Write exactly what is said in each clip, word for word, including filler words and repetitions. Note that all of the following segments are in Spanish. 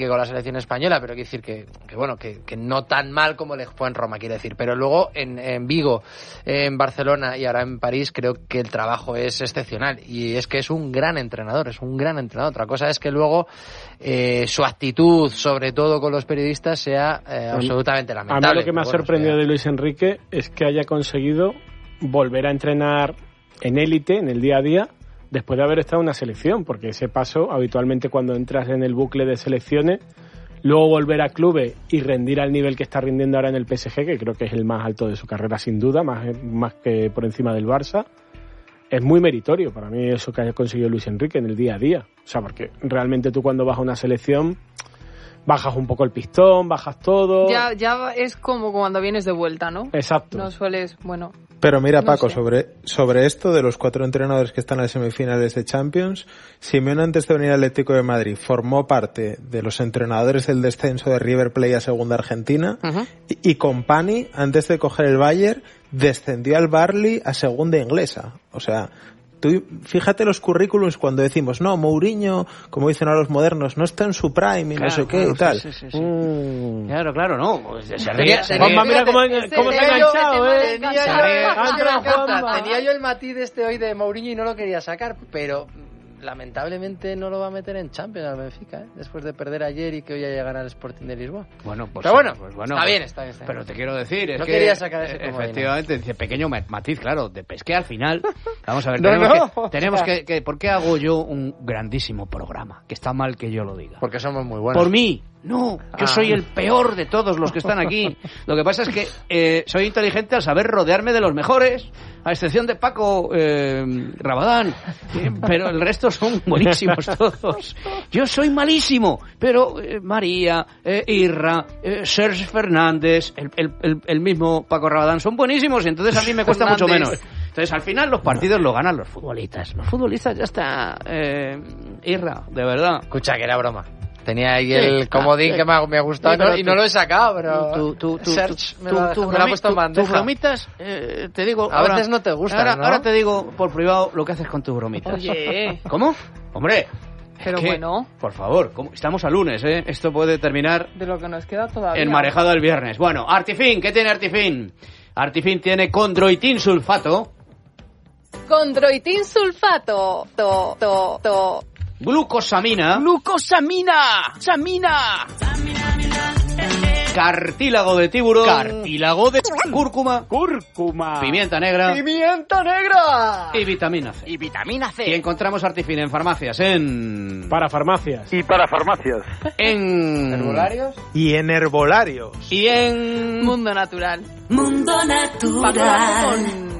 con la selección española, pero quiero decir que, que bueno, que, que no tan mal como le fue en Roma, quiero decir. Pero luego en, en Vigo, en Barcelona y ahora en París, creo que el trabajo es excepcional. Y es que es un gran entrenador, es un gran entrenador. Otra cosa es que luego eh, su actitud, sobre todo con los periodistas, sea eh, absolutamente lamentable. A mí lo que me ha bueno, sorprendido sea... de Luis Enrique es que haya conseguido volver a entrenar en élite, en el día a día, después de haber estado en una selección, porque ese paso, habitualmente cuando entras en el bucle de selecciones, luego volver a clubes y rendir al nivel que está rindiendo ahora en el P S G, que creo que es el más alto de su carrera sin duda, más, más que por encima del Barça, es muy meritorio para mí eso que haya conseguido Luis Enrique en el día a día. O sea, porque realmente tú cuando vas a una selección bajas un poco el pistón, bajas todo. Ya, ya es como cuando vienes de vuelta, ¿no? Exacto. No sueles, bueno... Pero mira, no Paco, sé. sobre, sobre esto de los cuatro entrenadores que están en las semifinales de Champions, Simeone antes de venir al Atlético de Madrid formó parte de los entrenadores del descenso de River Plate a Segunda Argentina, uh-huh. y, y Company, antes de coger el Bayern, descendió al Burnley a Segunda Inglesa. O sea, tú fíjate los currículums cuando decimos, no, Mourinho, como dicen ahora los modernos, no está en su prime y claro, no sé qué claro, y tal. Sí, sí, sí. Mm. Claro, claro, no. Se, se ríe, se Juanma, mira cómo, cómo se ha enganchado, ¿eh? Tenía yo, tenía yo el matiz este hoy de Mourinho y no lo quería sacar, pero lamentablemente no lo va a meter en Champions al Benfica, ¿eh? Después de perder ayer y que hoy haya ganado el Sporting de Lisboa. Bueno, pues, pero bueno, pues bueno está, pues, bien, está bien, está bien. Pero te quiero decir, es no que quería sacar ese efectivamente, dice pequeño matiz, claro, de pesqué al final. Vamos a ver, no, tenemos, no, que, tenemos que, que, ¿por qué hago yo un grandísimo programa? Que está mal que yo lo diga. Porque somos muy buenos. Por mí. No, yo ah. soy el peor de todos los que están aquí. Lo que pasa es que eh, soy inteligente al saber rodearme de los mejores, a excepción de Paco eh, Rabadán, eh, pero el resto son buenísimos todos. Yo soy malísimo, pero eh, María, eh, Irra, eh, Sergio Fernández, el, el, el, el mismo Paco Rabadán son buenísimos y entonces a mí me cuesta mucho menos. Entonces al final los partidos lo ganan los futbolistas. Los futbolistas ya está, eh, Irra, de verdad. Escucha, que era broma. Tenía ahí el sí, comodín ah, que me, me ha gustado sí, no, y no lo he sacado, pero tú, tú, tú, Serge tú, me, lo, tú, me lo ha puesto en bandeja. Tus bromitas, eh, te digo... A ahora, veces no te gustan, ahora, ¿no? Ahora te digo por privado lo que haces con tus bromitas. Oye. ¿Cómo? Hombre. Pero que, bueno. Por favor, ¿cómo? Estamos a lunes, ¿eh? Esto puede terminar... De lo que nos queda todavía. Enmarejado el viernes. Bueno, Artifin, ¿qué tiene Artifin? Artifin tiene condroitin sulfato. Condroitin sulfato. To, to, to. Glucosamina. Glucosamina. Samina. Cartílago de tiburón. Cartílago de cúrcuma. Cúrcuma. Pimienta negra. Pimienta negra. Y vitamina C. Y vitamina C. Y encontramos Artifin en farmacias, en... Para farmacias. Y para farmacias. En... ¿Herbolarios? Y en herbolarios. Y en... Mundo Natural. Mundo Natural.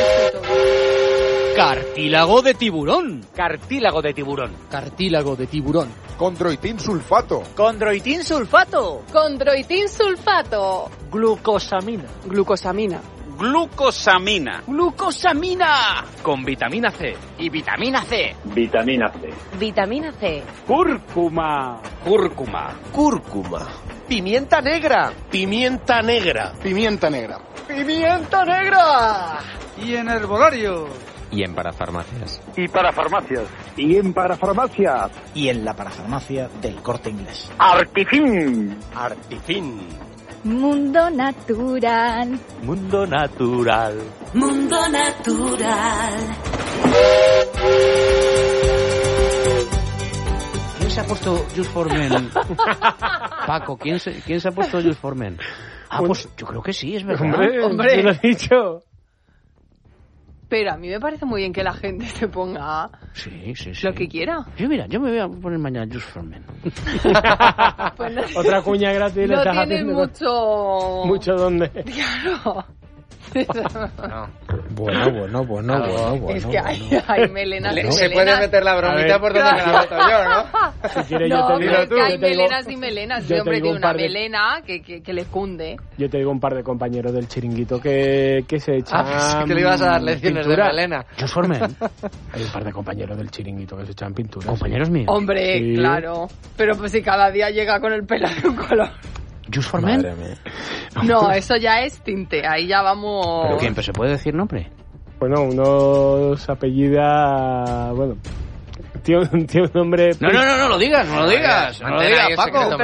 Cartílago de tiburón. Cartílago de tiburón. Cartílago de tiburón. Condroitin sulfato. Condroitin sulfato. Condroitin sulfato. Glucosamina. Glucosamina. Glucosamina. Glucosamina. Con vitamina C. Y vitamina C. Vitamina C. Vitamina C. Cúrcuma. Cúrcuma. Cúrcuma. Pimienta negra. Pimienta negra. Pimienta negra. Pimienta negra. Y en herbolario. Y en parafarmacias. Y para farmacias. Y en parafarmacias. Y en la parafarmacia del Corte Inglés. Artifin. Artifin. Mundo Natural. Mundo Natural. Mundo Natural. ¿Quién se ha puesto Just for Men? Paco, ¿quién se, ¿quién se ha puesto Just for Men? Ah, pues yo creo que sí, es verdad. Hombre, Hombre. ¿te lo he dicho? Pero a mí me parece muy bien que la gente se ponga sí, sí, sí. lo que quiera. Yo mira, yo me voy a poner mañana Just for Men. Pues no, otra cuña gratis le no estás tiene haciendo. mucho... ¿Mucho dónde? Claro. No. Bueno, bueno, bueno, Claro, bueno, bueno. Es que hay, hay melenas y Le- melenas. Se puede meter la bromita por donde me la meto yo, ¿no? Si quieres No, yo te pero digo, es que hay yo te digo- melenas y melenas. yo Ese te hombre digo tiene un una par de- melena que, que, que le funde. Yo te digo un par de compañeros del chiringuito que, que se echan... Ah, que le ibas a dar lecciones pintura. de melena. Just for Men. Hay un par de compañeros del chiringuito que se echan pintura. Compañeros míos. Hombre, Sí. claro. Pero pues si cada día llega con el pelo de un color. Just for Men. Madre mía. No, eso ya es tinte. Ahí ya vamos... ¿Pero quién? ¿Pero se puede decir nombre? Bueno, uno se apellida... Bueno, tiene, tiene un nombre... No, no, no, no lo digas, no lo digas. No lo Mantén ahí digas, el Paco. secreto.